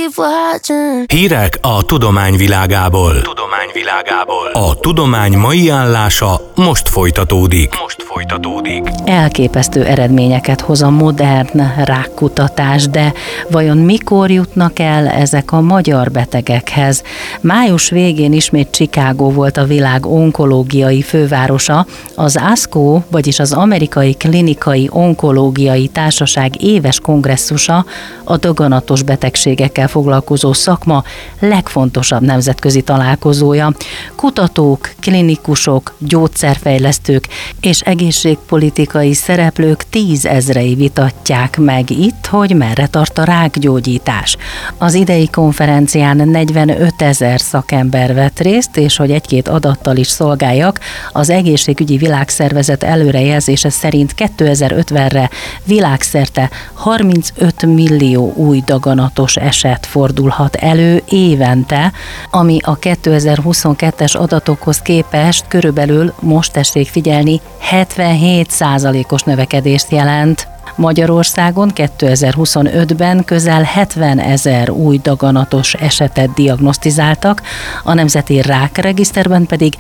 Hírek a tudomány világából. A tudomány mai állása most folytatódik. Elképesztő eredményeket hoz a modern rákkutatás, de vajon mikor jutnak el ezek a magyar betegekhez? Május végén ismét Chicago volt a világ onkológiai fővárosa. Az ASCO, vagyis az Amerikai Klinikai Onkológiai Társaság éves kongresszusa a daganatos betegségekkel foglalkozó szakma legfontosabb nemzetközi találkozója. Kutatók, klinikusok, gyógyszerfejlesztők és egészségpolitikai szereplők 10 000-ei vitatják meg itt, hogy merre tart a rákgyógyítás. Az idei konferencián 45 000 szakember vett részt, és hogy egy-két adattal is szolgáljak, az Egészségügyi Világszervezet előrejelzése szerint 2050-re világszerte 35 millió új daganatos eset fordulhat elő évente, ami a 2022-es adatokhoz képest körülbelül, most tessék figyelni, 77%-os növekedést jelent. Magyarországon 2025-ben közel 70 000 új daganatos esetet diagnosztizáltak, a Nemzeti Rákregiszterben pedig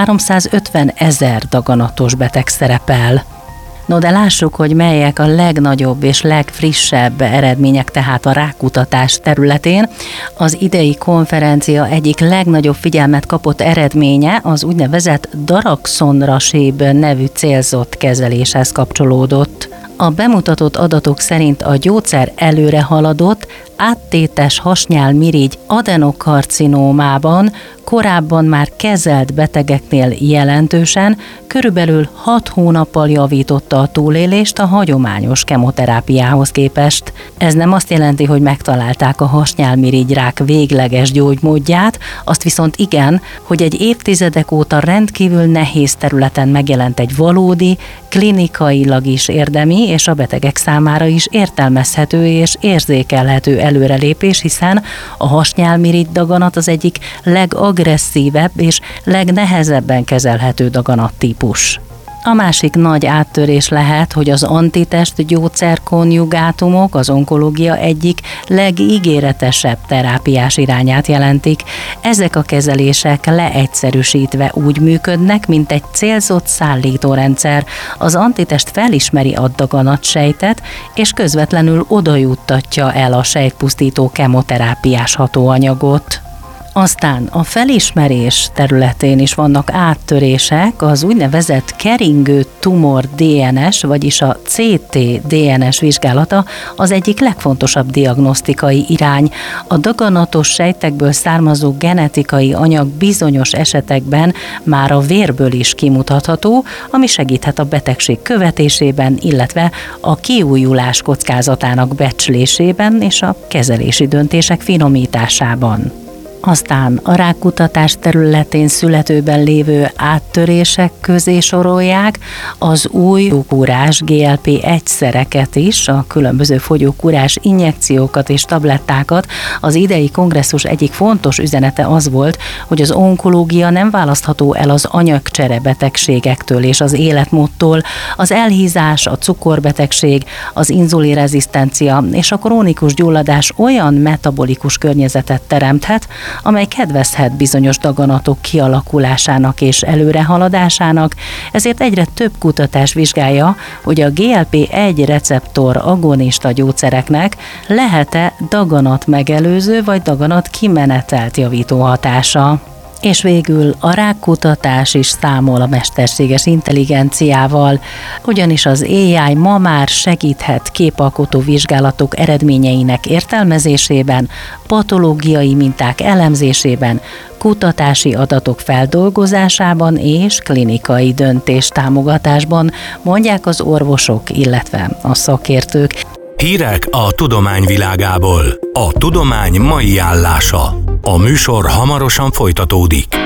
350 000 daganatos beteg szerepel. No, de lássuk, hogy melyek a legnagyobb és legfrissebb eredmények tehát a rákkutatás területén. Az idei konferencia egyik legnagyobb figyelmet kapott eredménye az úgynevezett daraxonrasib nevű célzott kezeléshez kapcsolódott. A bemutatott adatok szerint a gyógyszer előre haladott, áttétes hasnyálmirigy adenokarcinómában korábban már kezelt betegeknél jelentősen, körülbelül 6 hónappal javította a túlélést a hagyományos kemoterápiához képest. Ez nem azt jelenti, hogy megtalálták a hasnyálmirigyrák végleges gyógymódját, azt viszont igen, hogy egy évtizedek óta rendkívül nehéz területen megjelent egy valódi, klinikailag is érdemi és a betegek számára is értelmezhető és érzékelhető előrelépés, hiszen a hasnyálmirigy daganat az egyik legagresszívebb és legnehezebben kezelhető daganattípus. A másik nagy áttörés lehet, hogy az antitest gyógyszerkonjugátumok az onkológia egyik legígéretesebb terápiás irányát jelentik. Ezek a kezelések leegyszerűsítve úgy működnek, mint egy célzott szállítórendszer. Az antitest felismeri a daganatsejtet, és közvetlenül odajuttatja el a sejtpusztító kemoterápiás hatóanyagot. Aztán a felismerés területén is vannak áttörések, az úgynevezett keringő tumor DNS, vagyis a CT-DNS vizsgálata az egyik legfontosabb diagnosztikai irány. A daganatos sejtekből származó genetikai anyag bizonyos esetekben már a vérből is kimutatható, ami segíthet a betegség követésében, illetve a kiújulás kockázatának becslésében és a kezelési döntések finomításában. Aztán a rákkutatás területén születőben lévő áttörések közé sorolják az új fogyókúrás GLP-1-szereket is, a különböző fogyókúrás injekciókat és tablettákat. Az idei kongresszus egyik fontos üzenete az volt, hogy az onkológia nem választható el az anyagcsere betegségektől és az életmódtól. Az elhízás, a cukorbetegség, az inzulinrezisztencia és a krónikus gyulladás olyan metabolikus környezetet teremthet, amely kedvezhet bizonyos daganatok kialakulásának és előrehaladásának, ezért egyre több kutatás vizsgálja, hogy a GLP-1 receptor agonista gyógyszereknek lehet-e daganat megelőző vagy daganat kimenetelt javító hatása. És végül a rákkutatás is számol a mesterséges intelligenciával, ugyanis az AI ma már segíthet képalkotó vizsgálatok eredményeinek értelmezésében, patológiai minták elemzésében, kutatási adatok feldolgozásában és klinikai döntés támogatásban, mondják az orvosok, illetve a szakértők. Hírek a tudomány világából. A tudomány mai állása. A műsor hamarosan folytatódik.